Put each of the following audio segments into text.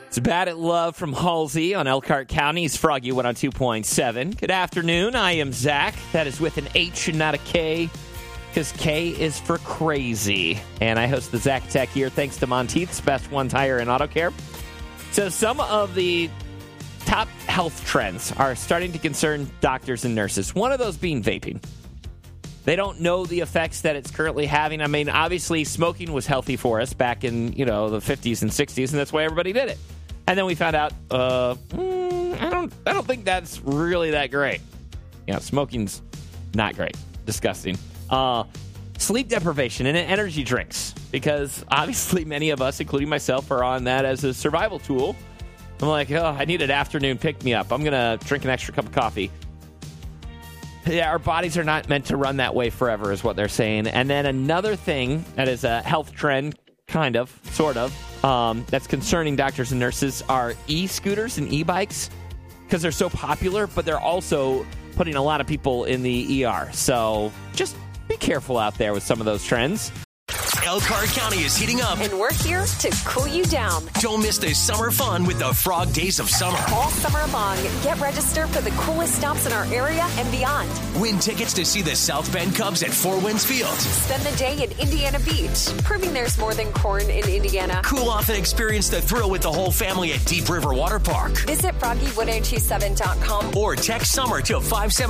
It's Bad at Love from Halsey on Elkhart County's Froggy 102.7. Good afternoon. I am Zach. That is with an H and not a K, because K is for crazy. And I host the Zach Tech here thanks to Monteith's Best One Tire and Auto Care. So some of the top health trends are starting to concern doctors and nurses. One of those being vaping. They don't know the effects that it's currently having. I mean, obviously, smoking was healthy for us back in, the 50s and 60s, and that's why everybody did it. And then we found out, I don't think that's really that great. Smoking's not great. Disgusting. Sleep deprivation and energy drinks, because obviously many of us, including myself, are on that as a survival tool. I'm like, I need an afternoon pick-me-up. I'm going to drink an extra cup of coffee. Yeah, our bodies are not meant to run that way forever, is what they're saying. And then another thing that is a health trend, kind of, sort of, that's concerning doctors and nurses are e-scooters and e-bikes, because they're so popular, but they're also putting a lot of people in the ER. So just be careful out there with some of those trends. Elkhart County is heating up, and we're here to cool you down. Don't miss the summer fun with the Frog Days of Summer. All summer long, get registered for the coolest stops in our area and beyond. Win tickets to see the South Bend Cubs at Four Winds Field. Spend the day in Indiana Beach, proving there's more than corn in Indiana. Cool off and experience the thrill with the whole family at Deep River Water Park. Visit froggy1027.com or text SUMMER to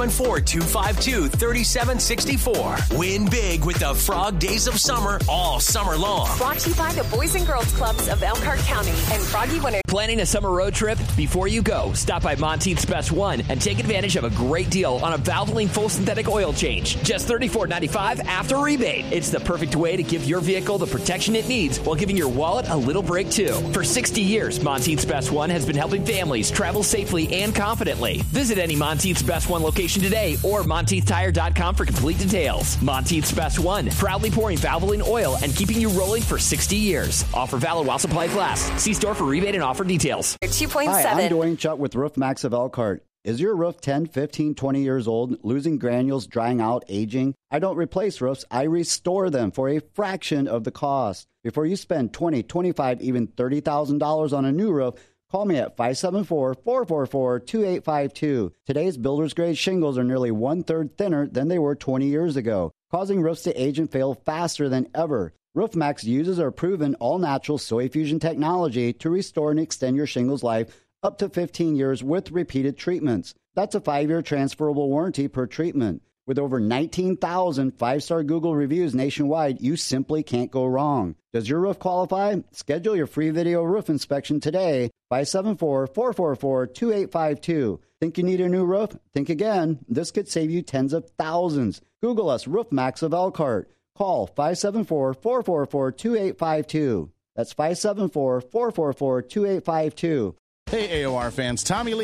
574-252-3764. Win big with the Frog Days of Summer all summer long. Brought to you by the Boys and Girls Clubs of Elkhart County and Froggy 102. Planning a summer road trip? Before you go, stop by Monteith's Best One and take advantage of a great deal on a Valvoline full synthetic oil change. Just $34.95 after rebate. It's the perfect way to give your vehicle the protection it needs while giving your wallet a little break too. For 60 years, Monteith's Best One has been helping families travel safely and confidently. Visit any Monteith's Best One location today or MonteithTire.com for complete details. Monteith's Best One, proudly pouring Valvoline oil and keeping you rolling for 60 years. Offer valid while supplies last. See store for rebate and offer details. 2.7. Hi, I'm Dwayne Chuck with Roof Max of Elkhart. Is your roof 10, 15, 20 years old, losing granules, drying out, aging? I don't replace roofs. I restore them for a fraction of the cost. Before you spend $20, $25, even $30,000 on a new roof, call me at 574-444-2852. Today's builder's grade shingles are nearly one-third thinner than they were 20 years ago, causing roofs to age and fail faster than ever. RoofMax uses our proven all-natural soy fusion technology to restore and extend your shingles life up to 15 years with repeated treatments. That's a 5-year transferable warranty per treatment. With over 19,000 5-star Google reviews nationwide, you simply can't go wrong. Does your roof qualify? Schedule your free video roof inspection today. 574-444-2852. Think you need a new roof? Think again. This could save you tens of thousands. Google us, Roof Max of Elkhart. Call 574-444-2852. That's 574-444-2852. Hey, AOR fans. Tommy Lee